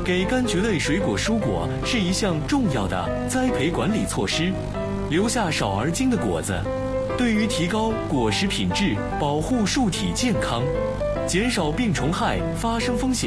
给柑橘类水果蔬果是一项重要的栽培管理措施。留下少而精的果子，对于提高果实品质、保护树体健康、减少病虫害发生风险